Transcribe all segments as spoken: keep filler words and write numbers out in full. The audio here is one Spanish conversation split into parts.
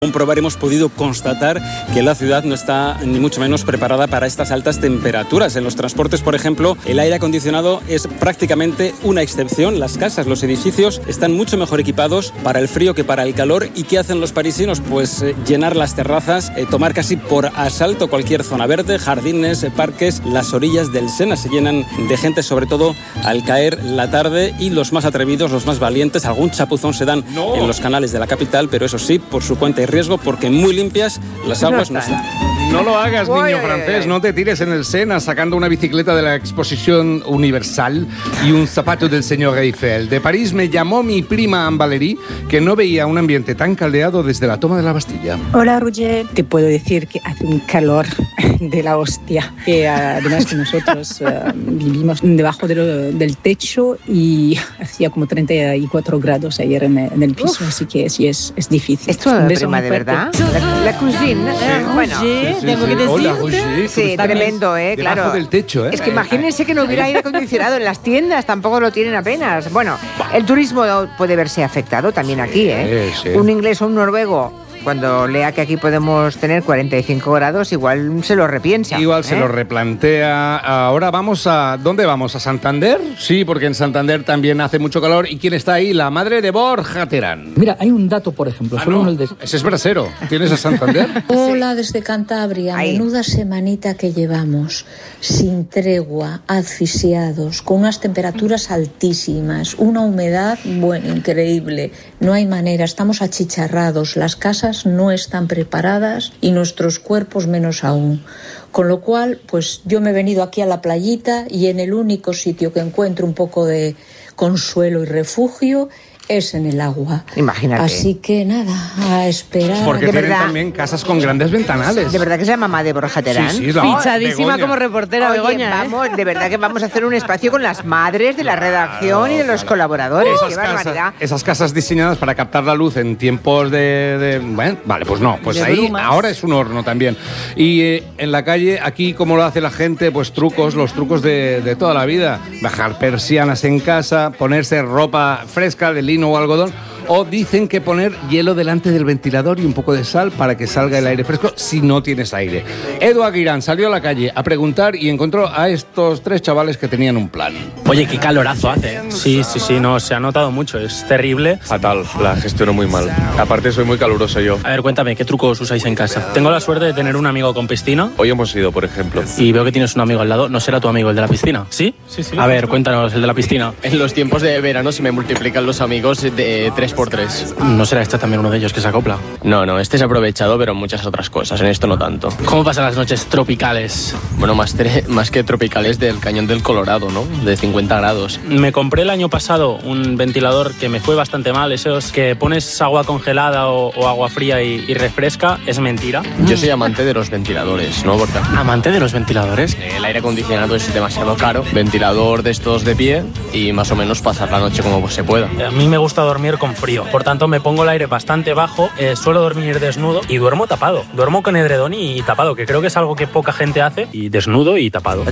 Comprobar, hemos podido constatar que la ciudad no está ni mucho menos preparada para estas altas temperaturas. En los transportes, por ejemplo, el aire acondicionado es prácticamente una excepción. Las casas, los edificios están mucho mejor equipados para el frío que para el calor. ¿Y qué hacen los parisinos? Pues eh, llenar las terrazas, eh, tomar casi por asalto cualquier zona verde, jardines, eh, parques. Las orillas del Sena se llenan de gente, sobre todo al caer la tarde, y los más atrevidos, los más valientes, algún chapuzón se dan no. en los canales de la capital, pero eso sí, por su cuenta y riesgo, porque muy limpias las aguas no están. No lo hagas, Uy, niño ay, francés, ay. no te tires en el Sena sacando una bicicleta de la Exposición Universal y un zapato del señor Eiffel. De París me llamó mi prima Anne Valérie, que no veía un ambiente tan caldeado desde la toma de la Bastilla. Hola, Roger. Te puedo decir que hace un calor de la hostia, que además que nosotros uh, vivimos debajo de lo, del techo y hacía como treinta y cuatro grados ayer en, en el piso, Uf. así que sí, es, es difícil. ¿Es tu prima de verdad? La, la cousine. Sí. Eh, bueno. Sí, sí, tengo sí. que decirte. Hola, Roger. Sí, tremendo, ¿eh? Debajo Claro. del techo, ¿eh? Es que imagínense que no hubiera aire acondicionado en las tiendas, tampoco lo tienen apenas. Bueno, el turismo puede verse afectado también aquí, ¿eh? Sí, sí. Un inglés o un noruego, cuando lea que aquí podemos tener cuarenta y cinco grados, igual se lo repiensa. Igual ¿eh? se lo replantea. Ahora vamos a... ¿Dónde vamos? ¿A Santander? Sí, porque en Santander también hace mucho calor. ¿Y quién está ahí? La madre de Borja Terán. Mira, hay un dato, por ejemplo. Ah, solo no. en el de... Ese es brasero. ¿Tienes a Santander? Hola desde Cantabria. Ahí. Menuda semanita que llevamos, sin tregua, asfixiados, con unas temperaturas altísimas, una humedad, bueno, increíble. No hay manera, estamos achicharrados, las casas no están preparadas y nuestros cuerpos menos aún. Con lo cual, pues yo me he venido aquí a la playita y en el único sitio que encuentro un poco de consuelo y refugio es en el agua. Imagínate. Así que nada, a esperar. Porque De tienen verdad. también casas con grandes ventanales. ¿De verdad que es la mamá de Borja Terán? Sí, sí, es la Fichadísima Begoña. como reportera, Oye, Begoña, ¿eh? vamos, de verdad que vamos a hacer un espacio con las madres de la redacción y de los colaboradores. ¡Qué barbaridad! Casas, esas casas diseñadas para captar la luz en tiempos de... de- bueno, vale, pues no. Pues De ahí brumas. ahora es un horno también. Y eh, en la calle, aquí, ¿cómo lo hace la gente? Pues trucos, los trucos de, de toda la vida. Bajar persianas en casa, ponerse ropa fresca de lino o algodón. O dicen que poner hielo delante del ventilador y un poco de sal para que salga el aire fresco si no tienes aire. Edu Aguirán salió a la calle a preguntar y encontró a estos tres chavales que tenían un plan. Oye, qué calorazo hace. Sí, sí, sí, no, se ha notado mucho, es terrible. Fatal, la gestiono muy mal. Aparte soy muy caluroso yo. A ver, cuéntame, ¿qué trucos usáis en casa? Tengo la suerte de tener un amigo con piscina Hoy hemos ido, por ejemplo. y veo que tienes un amigo al lado. ¿No será tu amigo el de la piscina? ¿Sí? Sí, sí. A ver, cuéntanos, el de la piscina. En los tiempos de verano se me multiplican los amigos de tres por tres. ¿No será este también uno de ellos que se acopla? No, no, este es aprovechado, pero en muchas otras cosas. En esto no tanto. ¿Cómo pasan las noches tropicales? Bueno, más, tre- más que tropicales del Cañón del Colorado, ¿no? De cincuenta grados. Me compré el año pasado un ventilador que me fue bastante mal. Esos que pones agua congelada o, o agua fría y, y refresca. Es mentira. Yo soy amante de los ventiladores, ¿no? Porque Amante de los ventiladores. el aire acondicionado es demasiado caro. Ventilador de estos de pie y más o menos pasar la noche como se pueda. A mí me gusta dormir con frío, por tanto me pongo el aire bastante bajo, eh, suelo dormir desnudo y duermo tapado. Duermo con edredón y tapado, que creo que es algo que poca gente hace, y desnudo y tapado.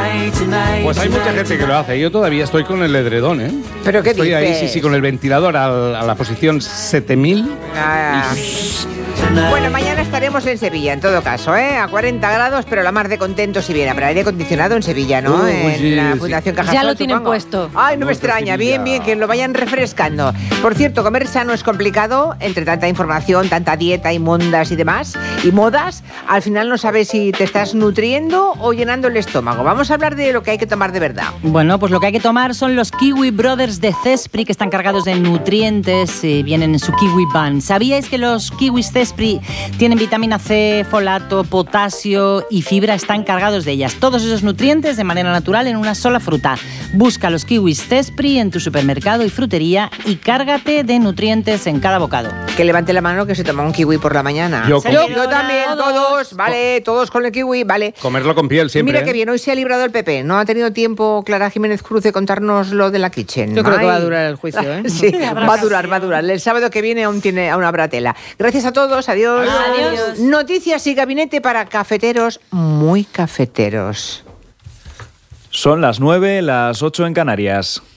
Pues hay mucha gente que lo hace. Yo todavía estoy con el edredón, ¿eh? ¿Pero qué Estoy ahí, dices? sí, sí, con el ventilador al- a la posición siete mil. Ah. Bueno, mañana estaremos en Sevilla, en todo caso, ¿eh? A cuarenta grados, pero la mar de contentos y bien. Habrá aire acondicionado en Sevilla, ¿no? Uh, en sí, la sí. Fundación Cajasol, Ya lo tienen supongo. puesto. Ay, no me Nuestra extraña. Sevilla. Bien, bien, que lo vayan refrescando. Por cierto, comer sano es complicado, entre tanta información, tanta dieta y mondas y demás, y modas. Al final no sabes si te estás nutriendo o llenando el estómago. Vamos a hablar de lo que hay que tomar de verdad. Bueno, pues lo que hay que tomar son los Kiwi Brothers de Cespri, que están cargados de nutrientes y vienen en su Kiwi Ban. ¿Sabíais que los kiwis Cespri tienen vitamina C, folato, potasio y fibra? Están cargados de ellas. Todos esos nutrientes de manera natural en una sola fruta. Busca los kiwis Cespri en tu supermercado y frutería y cárgate de nutrientes en cada bocado. Que levante la mano que se toma un kiwi por la mañana. Yo Yo, com- yo también, todos, vale, todos con el kiwi, vale. Comerlo con piel siempre. Mira qué ¿eh? bien, hoy se ha librado el P P. No ha tenido tiempo Clara Jiménez Cruz de contarnos lo de la Kitchen. Yo creo que Ay. va a durar el juicio, ¿eh? Sí, va a durar, va a durar. El sábado que viene aún tiene aún habrá tela. Gracias a todos, adiós. Adiós. Noticias y gabinete para cafeteros muy cafeteros. Son las nueve, las ocho en Canarias.